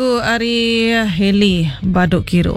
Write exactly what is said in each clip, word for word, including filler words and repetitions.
Ari Heli Baduk Kiro.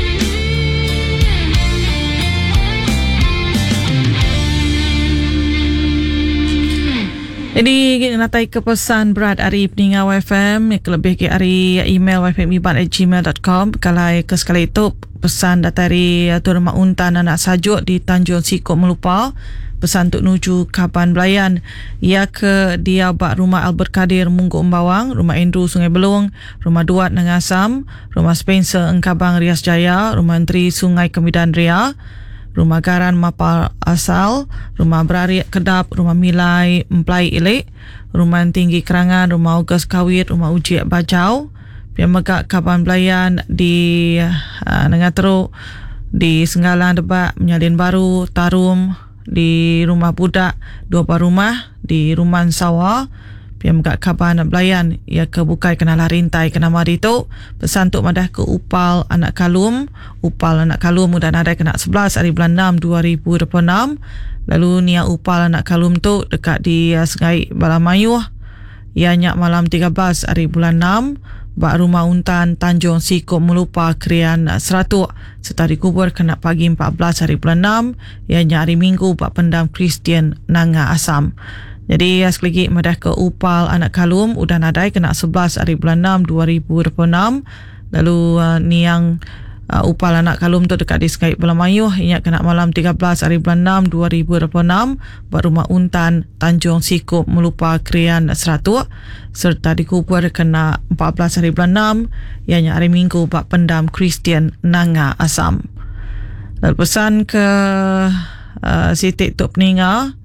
Jadi natai ke pesan berat hari peninga Y F M lebih ke hari email y f m iban at gmail dot com. Kalau ke sekali itu pesan dari Tuan Rumah Untan anak sajuk di Tanjung Sikok Melupa, pesan untuk nuju Kaban Belayan. Ia ke dia bak rumah Albert Kadir Mungguk Embawang, rumah Andrew Sungai Belung, rumah Duat Nengasam, rumah Spencer Engkabang Rias Jaya, rumah Menteri Sungai Kemidan Ria, rumah Garan Mapal Asal, rumah Berari Kedap, rumah Milai Mplai Ilik, rumah Tinggi Kerangan, rumah August Kawit, rumah Ujiat Bajau, Pian Megak Kaban Belayan di uh, Nengatero, di Senggalang Debak, Menyalin Baru, Tarum, di rumah Budak, dua buah rumah, di Ruman Sawah, Pian Megak Kaban Belayan, ia ke Bukai Kenalah Rintai kena mari tu, pesan untuk madah ke Upal Anak Kalum, Upal Anak Kalum mudah nadai kena sebelas hari bulan enam dua ribu dua puluh enam. Lalu nia Upal Anak Kalum tu dekat di uh, Sengai Balamayuh, ianya malam tiga belas hari bulan enam, bak rumah Untan Tanjung Sikok Melupa Krian Seratuk, serta dikubur kena pagi empat belas hari bulan enam, ianya hari Minggu bak pendam Kristian Nanga Asam. Jadi sekali lagi madah ke Upal Anak Kalum udah nadai kena sebelas hari bulan enam dua ribu dua puluh enam. Lalu uh, ni yang uh, Upal Anak Kalum tu dekat di Skype Belamayuh, ingat kena malam tiga belas hari bulan enam dua ribu dua puluh enam, buat rumah Untan Tanjung Sikok Melupa Krian Seratuk, serta dikubur kena empat belas hari bulan enam, ianya hari Minggu buat pendam Kristian Nanga Asam. Lalu pesan ke uh, Siti Tok Peninga,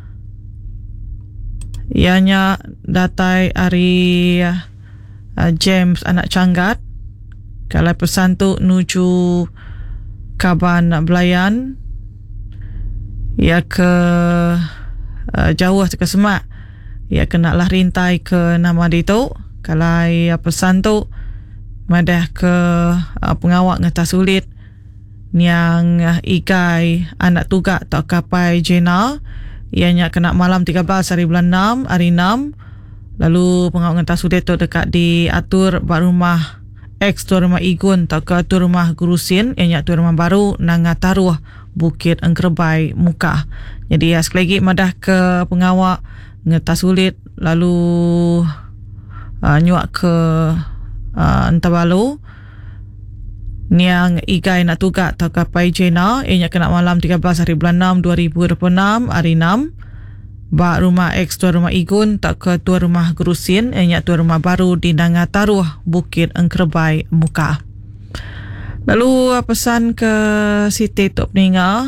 ianya datai hari uh, James Anak Canggat. Kalau pesan tu nuju Kaban Belayan, ia ke uh, jauh ke Semak, ia kena lah rintai ke nama itu. Kalau ia pesan tu madah ke uh, pengawak ngata sulit yang uh, igai anak tugak tak kapai jena, ianya kena malam tiga belas hari bulan enam, hari enam. Lalu pengawal ngata sulit tu dekat di atur bak rumah ex Tuan Rumah Igun tak ke Tuan Rumah Gurusin, ianya Tuan Rumah Baru Nangataruh Bukit Engkerbai Mukah. Jadi ya, sekali lagi madah ke pengawal ngata sulit, lalu uh, nyuak ke uh, Entabalu niang igai nak tugak tak kapai jena, ianya kena malam tiga belas hari bulan enam dua ribu dua puluh enam, hari enam. Bak rumah ex Tuan Rumah Igun tak ke Tuan Rumah Gurusin, ianya Tuan Rumah Baru di Nangataruh Bukit Engkerbai Mukah. Lalu pesan ke Siti Tok Peninga,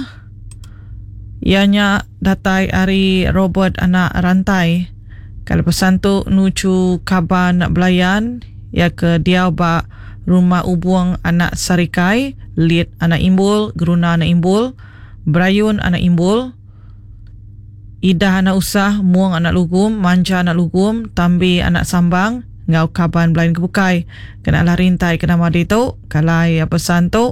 ianya datai hari Robert Anak Rantai. Kalau pesan tu nuju Kaban Belayan, ia ke dia bak rumah Ubuang Anak Sarikai, Lid Anak Imbul, Geruna Anak Imbul, Brayun Anak Imbul, Idah Anak Usah, Muang Anak Lugum, Manja Anak Lugum, Tambi Anak Sambang, Ngau Kaban Belayan Kebukai. Kena lah rintai kena madi tu. Kalai pesan tu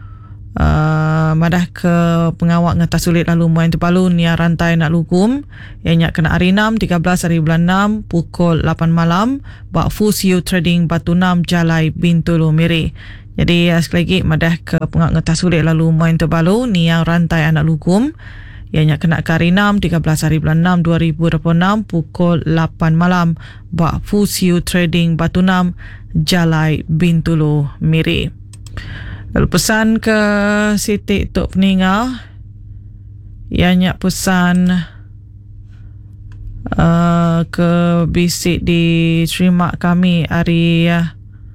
uh, madah ke pengawak ngata sulit lalu main terpalu nia rantai Anak Lugum, ianya kena hari enam, tiga belas hari bulan enam, pukul lapan malam, bak Fusio Trading Batu Enam, Jalai Bintulu Miri. Jadi uh, sekali lagi madah ke pengawak ngata sulit lalu main terpalu nia rantai Anak Lugum, ianya kena ke hari enam, tiga belas hari bulan enam dua ribu dua puluh enam, pukul lapan malam, bak Fusio Trading Batu Enam, Jalai Bintulu Miri. Lalu pesan ke Siti Tok Peninga, ianya pesan uh, ke bisik di terima kami hari uh,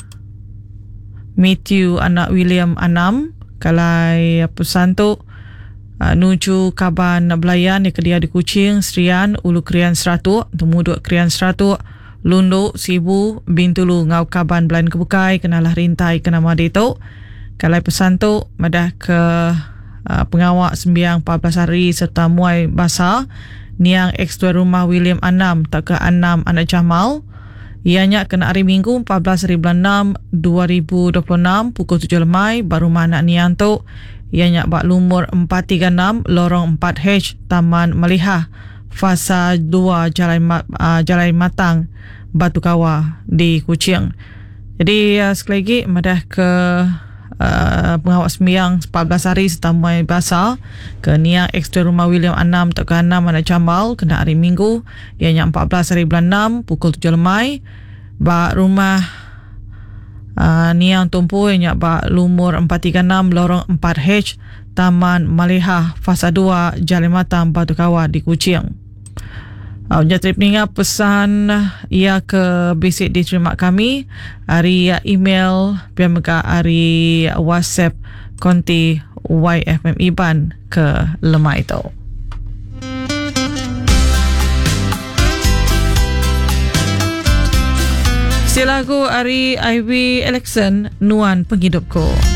Matthew Anak William Anam. Kalau pesan tu Uh, nuju Kaban Belayan, dia kedia di Kuching, Serian, Ulu Krian Seratuk, Temuduk Krian Seratuk, Lunduk, Sibu, Bintulu, Ngau Kaban Belayan Kebukai, kenalah rintai kena madi tu. Kalau pesan tu madah ke uh, pengawak sembiang empat belas hari serta muai basah niang ex Tuan Rumah William Anam tak ke Anam Anak Jamal, ianya kena hari Minggu empat belas hari bulan enam dua ribu dua puluh enam, pukul tujuh lemai, baru anak niang tu ianya bak lumur empat tiga enam, lorong empat H, Taman Melihah, fasa dua Jalan uh, Jalan Matang, Batu Kawah di Kuching. Jadi uh, sekali lagi madah ke uh, pengawal sembiang empat belas hari setamai basah ke Niang Ekstra Rumah William enam Tok enam Anak Cambal kena hari Minggu ianya empat belas hari bulan enam pukul tujuh lemai. Ba rumah uh, Niang Tumpu ianya ba lumur empat tiga enam lorong empat H Taman Malihah Fasa dua Jalan Matam Batu Kawah di Kuching. Uh, Jatri peningat pesan ia ke basic diterima kami hari email biar mereka hari WhatsApp konti Y F M Iban ke lemah itu. Si lagu hari I W election Nuan Penghidupku.